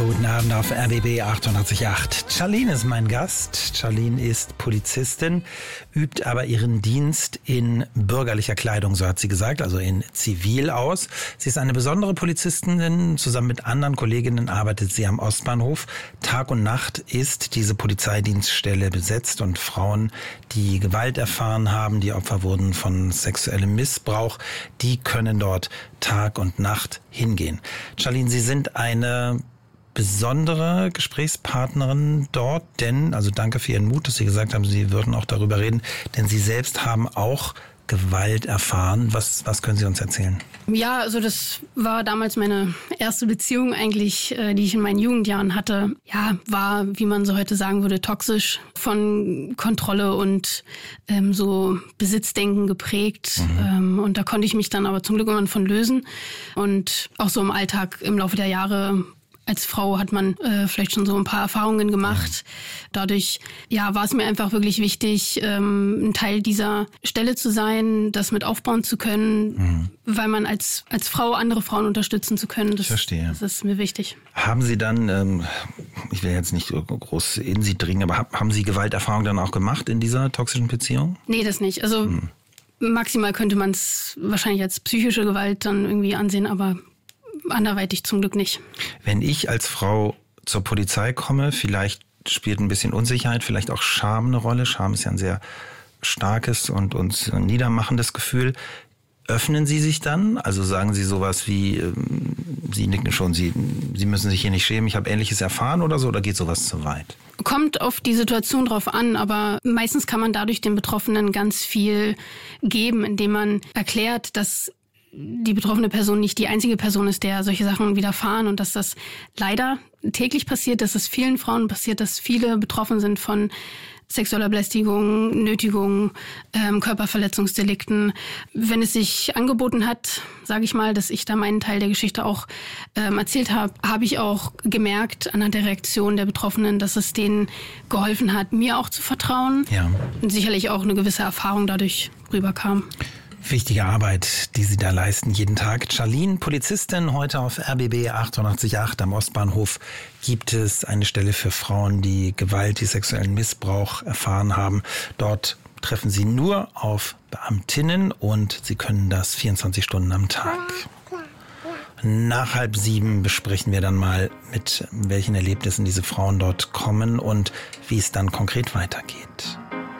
Guten Abend auf RBB 88.8. Charlene ist mein Gast. Charlene ist Polizistin, übt aber ihren Dienst in bürgerlicher Kleidung, so hat sie gesagt, also in Zivil aus. Sie ist eine besondere Polizistin. Zusammen mit anderen Kolleginnen arbeitet sie am Ostbahnhof. Tag und Nacht ist diese Polizeidienststelle besetzt und Frauen, die Gewalt erfahren haben, die Opfer wurden von sexuellem Missbrauch, die können dort Tag und Nacht hingehen. Charlene, Sie sind eine besondere Gesprächspartnerin dort, denn, also danke für Ihren Mut, dass Sie gesagt haben, Sie würden auch darüber reden, denn Sie selbst haben auch Gewalt erfahren. Was können Sie uns erzählen? Ja, also das war damals meine erste Beziehung eigentlich, die ich in meinen Jugendjahren hatte. Ja, war, wie man so heute sagen würde, toxisch, von Kontrolle und so Besitzdenken geprägt. Und da konnte ich mich dann aber zum Glück irgendwann von lösen. Und auch so im Alltag im Laufe der Jahre als Frau hat man vielleicht schon so ein paar Erfahrungen gemacht. Dadurch war es mir einfach wirklich wichtig, ein Teil dieser Stelle zu sein, das mit aufbauen zu können, weil man als Frau andere Frauen unterstützen zu können. Ich verstehe. Das ist mir wichtig. Haben Sie dann, ich will jetzt nicht groß in Sie dringen, aber haben Sie Gewalterfahrung dann auch gemacht in dieser toxischen Beziehung? Nee, das nicht. Also maximal könnte man es wahrscheinlich als psychische Gewalt dann irgendwie ansehen, aber anderweitig zum Glück nicht. Wenn ich als Frau zur Polizei komme, vielleicht spielt ein bisschen Unsicherheit, vielleicht auch Scham eine Rolle. Scham ist ja ein sehr starkes und uns niedermachendes Gefühl. Öffnen Sie sich dann? Also sagen Sie sowas wie, Sie nicken schon, Sie müssen sich hier nicht schämen, ich habe Ähnliches erfahren oder so, oder geht sowas zu weit? Kommt auf die Situation drauf an, aber meistens kann man dadurch den Betroffenen ganz viel geben, indem man erklärt, dass die betroffene Person nicht die einzige Person ist, der solche Sachen widerfahren und dass das leider täglich passiert, dass es vielen Frauen passiert, dass viele betroffen sind von sexueller Belästigung, Nötigung, Körperverletzungsdelikten. Wenn es sich angeboten hat, sage ich mal, dass ich da meinen Teil der Geschichte auch erzählt habe, habe ich auch gemerkt anhand der Reaktion der Betroffenen, dass es denen geholfen hat, mir auch zu vertrauen. Ja. Und sicherlich auch eine gewisse Erfahrung dadurch rüberkam. Wichtige Arbeit, die Sie da leisten jeden Tag. Charlene, Polizistin, heute auf RBB 88.8 am Ostbahnhof gibt es eine Stelle für Frauen, die Gewalt, die sexuellen Missbrauch erfahren haben. Dort treffen Sie nur auf Beamtinnen und Sie können das 24 Stunden am Tag. Nach 6:30 besprechen wir dann mal, mit welchen Erlebnissen diese Frauen dort kommen und wie es dann konkret weitergeht.